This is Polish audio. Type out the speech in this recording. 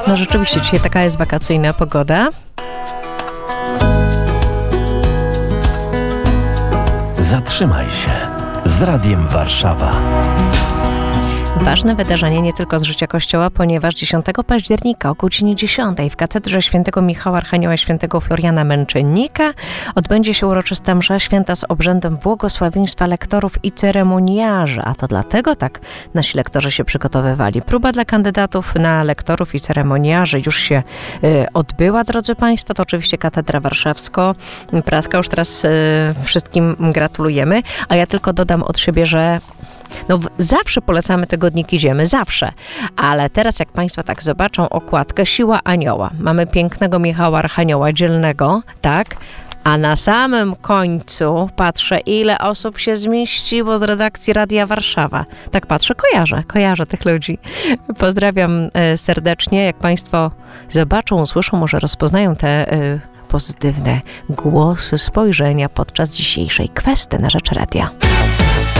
No rzeczywiście, dzisiaj taka jest wakacyjna pogoda. Zatrzymaj się z Radiem Warszawa. Ważne wydarzenie nie tylko z życia Kościoła, ponieważ 10 października o godzinie 10 w Katedrze Świętego Michała Archanioła Świętego Floriana Męczennika odbędzie się uroczysta msza święta z obrzędem błogosławieństwa lektorów i ceremoniarzy. A to dlatego tak nasi lektorzy się przygotowywali. Próba dla kandydatów na lektorów i ceremoniarzy już się odbyła, drodzy Państwo. To oczywiście Katedra Warszawsko-Praska. Już teraz wszystkim gratulujemy. A ja tylko dodam od siebie, że zawsze polecamy tygodnik Idziemy, zawsze. Ale teraz jak Państwo tak zobaczą okładkę Siła Anioła. Mamy pięknego Michała Archanioła Dzielnego, tak? A na samym końcu patrzę, ile osób się zmieściło z redakcji Radia Warszawa. Tak patrzę, kojarzę tych ludzi. Pozdrawiam serdecznie. Jak Państwo zobaczą, usłyszą, może rozpoznają te pozytywne głosy, spojrzenia podczas dzisiejszej kwestii na rzecz radia.